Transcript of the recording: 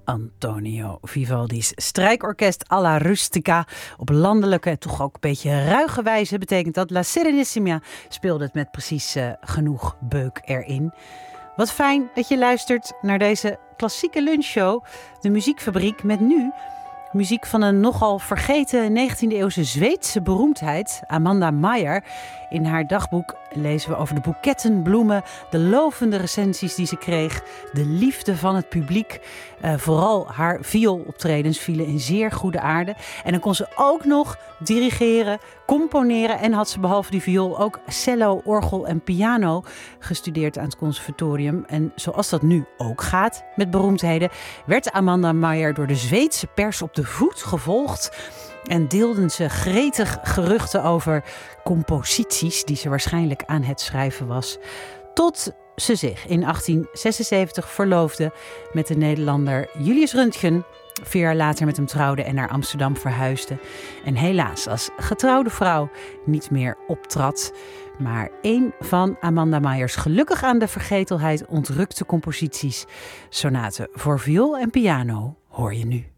Antonio Vivaldi's strijkorkest alla rustica. Op landelijke, toch ook een beetje ruige wijze betekent dat. La Serenissima speelde het met precies genoeg beuk erin. Wat fijn dat je luistert naar deze klassieke lunchshow. De Muziekfabriek met nu muziek van een nogal vergeten 19e-eeuwse Zweedse beroemdheid, Amanda Meyer. In haar dagboek lezen we over de boeketten bloemen, de lovende recensies die ze kreeg, de liefde van het publiek. Vooral haar viooloptredens vielen in zeer goede aarde. En dan kon ze ook nog dirigeren, componeren en had ze behalve die viool ook cello, orgel en piano gestudeerd aan het conservatorium. En zoals dat nu ook gaat met beroemdheden, werd Amanda Meyer door de Zweedse pers op de voet gevolgd. En deelden ze gretig geruchten over composities die ze waarschijnlijk aan het schrijven was. Tot ze zich in 1876 verloofde met de Nederlander Julius Röntgen. 4 jaar later met hem trouwde en naar Amsterdam verhuisde. En helaas als getrouwde vrouw niet meer optrad. Maar een van Amanda Meyers gelukkig aan de vergetelheid ontrukte composities, sonaten voor viool en piano, hoor je nu.